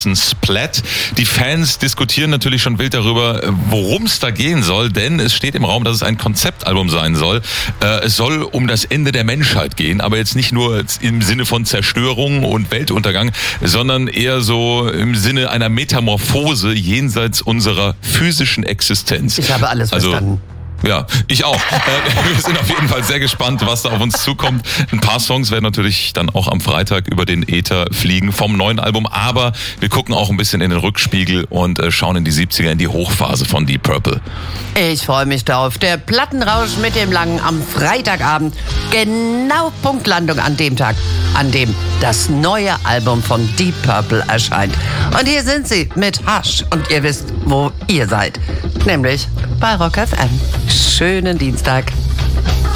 Splat. Die Fans diskutieren natürlich schon wild darüber, worum es da gehen soll, denn es steht im Raum, dass es ein Konzeptalbum sein soll. Es soll um das Ende der Menschheit gehen, aber jetzt nicht nur im Sinne von Zerstörung und Weltuntergang, sondern eher so im Sinne einer Metamorphose jenseits unserer physischen Existenz. Ich habe alles verstanden. Ja, ich auch. Wir sind auf jeden Fall sehr gespannt, was da auf uns zukommt. Ein paar Songs werden natürlich dann auch am Freitag über den Äther fliegen vom neuen Album, aber wir gucken auch ein bisschen in den Rückspiegel und schauen in die 70er, in die Hochphase von Deep Purple. Ich freue mich drauf. Der Plattenrausch mit dem Langen am Freitagabend. Genau Punktlandung an dem Tag, an dem das neue Album von Deep Purple erscheint. Und hier sind sie mit Hush. Und ihr wisst, wo ihr seid. Nämlich bei Rock FM. Schönen Dienstag.